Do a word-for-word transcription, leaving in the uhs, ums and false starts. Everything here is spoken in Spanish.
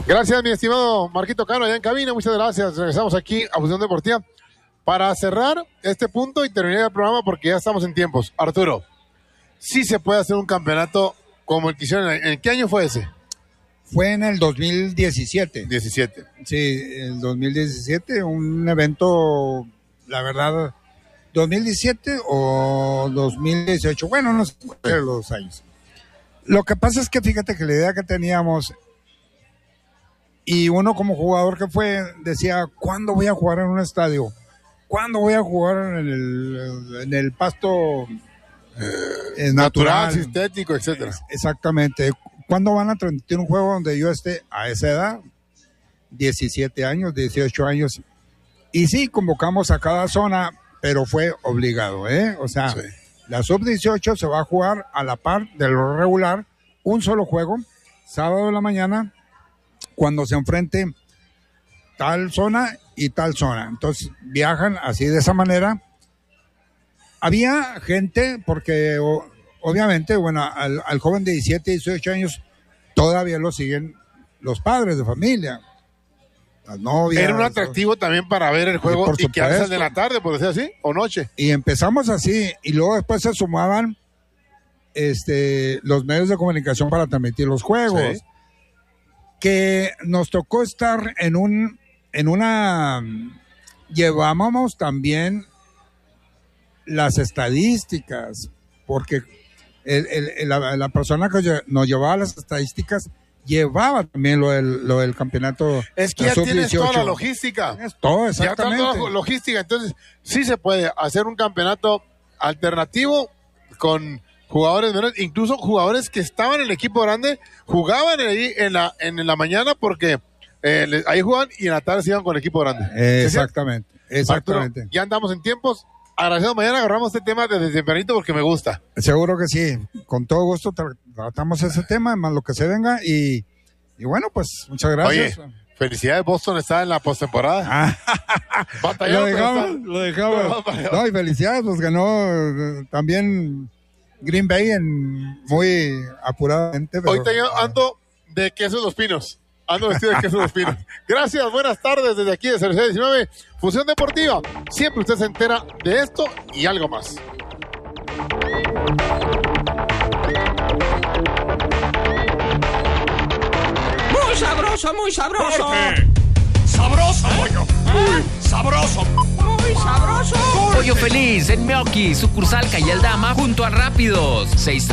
Gracias, mi estimado Marquito Cano, allá en cabina. Muchas gracias. Regresamos aquí a Fusión Deportiva para cerrar este punto y terminar el programa porque ya estamos en tiempos. Arturo, sí se puede hacer un campeonato como el que hicieron. ¿En qué año fue ese? Fue en el dos mil diecisiete. diecisiete. Sí, el dos mil diecisiete, un evento, la verdad, dos mil diecisiete o dos mil dieciocho. Bueno, no sé los años. Lo que pasa es que fíjate que la idea que teníamos, y uno como jugador que fue, decía, ¿cuándo voy a jugar en un estadio? ¿Cuándo voy a jugar en el, en el pasto eh, natural, natural, sintético, etcétera? Exactamente. ¿Cuándo van a transmitir un juego donde yo esté a esa edad? diecisiete años, dieciocho años. Y sí, convocamos a cada zona, pero fue obligado, ¿eh? O sea, sí. La sub dieciocho se va a jugar a la par de lo regular, un solo juego, sábado de la mañana, cuando se enfrente tal zona y tal zona. Entonces viajan así de esa manera. Había gente, porque o, obviamente, bueno, al, al joven de diecisiete, dieciocho años todavía lo siguen los padres de familia, las novias. Era un atractivo los... también para ver el juego y, y quedarse de la tarde, por decir así, o noche. Y empezamos así, y luego después se sumaban este, los medios de comunicación para transmitir los juegos. Sí. Que nos tocó estar en un, en una, llevábamos también las estadísticas, porque el, el, la, la persona que nos llevaba las estadísticas llevaba también lo del, lo del campeonato. Es que ya tienes toda la logística. Es todo, exactamente. Ya toda la logística, entonces sí se puede hacer un campeonato alternativo con jugadores menores, incluso jugadores que estaban en el equipo grande, jugaban ahí en la, en la mañana porque eh, les, ahí jugaban y en la tarde se iban con el equipo grande. Exactamente, ¿sí? Exactamente. Arturo, ya andamos en tiempos. Agradecido, mañana agarramos este tema desde tempranito porque me gusta. Seguro que sí, con todo gusto tra- tratamos ese tema, más lo que se venga y, y bueno, pues muchas gracias. Oye, felicidades, Boston está en la postemporada. Ah, lo dejamos, lo dejamos. No, y felicidades, pues ganó también Green Bay en muy apuradamente. Pero, ahorita yo ando de queso de los pinos. Ando vestido de queso de los pinos. Gracias, buenas tardes desde aquí de C R C diecinueve, Fusión Deportiva. Siempre usted se entera de esto y algo más. Muy sabroso, muy sabroso. Porque sabroso, pollo. Muy sabroso. Muy sabroso. Pollo Feliz en Meoqui, sucursal Calle Aldama junto a Rápidos. seis